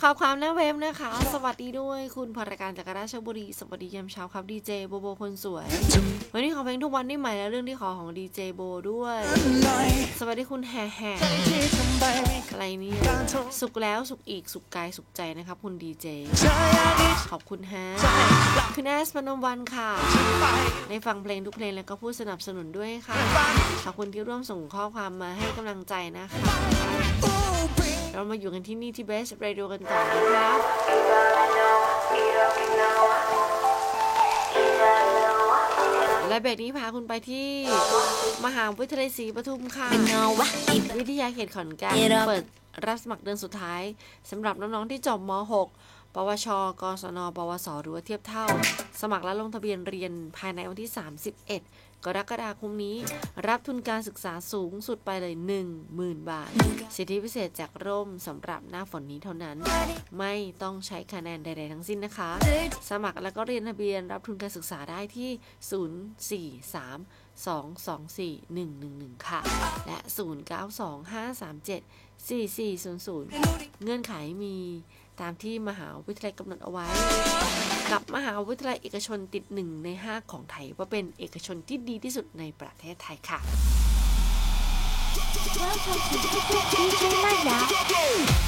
ขอบความหน้าเว็บนะคะสวัสดีด้วยคุณภรการจากราชบุรีสวัสดียามเช้าครับดีเจโบโบคนสวยวันนี้ขอเพลงทุกวันได้ใหม่และเรื่องที่ขอของดีเจโบด้วยสวัสดีคุณแห่อะไรนี่สุขแล้วสุขอีกสุขกายสุขใจนะครับคุณดีเจขอบคุณฮะคุณแอสพนมวันค่ะได้ฟังเพลงทุกเพลงแล้วก็พูดสนับสนุนด้วยค่ะขอบคุณที่ร่วมส่งข้อความมาให้กำลังใจนะคะเรามาอยู่กันที่นี่ที่ Best Radio กันต่อนะครับและเบรกนี้พาคุณไปที่มหาวิทยาลัยศรีปทุมค่ะวิทยาเขตขอนแก่นเปิดรับสมัครเดือนสุดท้ายสำหรับน้องๆที่จบม.6 ปวช.กศน.ปวส.หรือว่าเทียบเท่าสมัครและลงทะเบียนเรียนภายในวันที่31กรกฎาคมนี้รับทุนการศึกษาสูงสุดไปเลย 10,000 บาทสิทธิพิเศษจากร่มสำหรับหน้าฝนนี้เท่านั้นไม่ต้องใช้คะแนนใดๆทั้งสิ้นนะคะสมัครแล้วก็เรียนทะเบียนรับทุนการศึกษาได้ที่043-224-111ค่ะและ0925374400เงื่อนไขมีตามที่มหาวิทยาลัยกำหนดเอาไว้กับมหาวิทยาลัยเอกชนติด1 ใน 5ของไทยว่าเป็นเอกชนที่ดีที่สุดในประเทศไทยค่ะ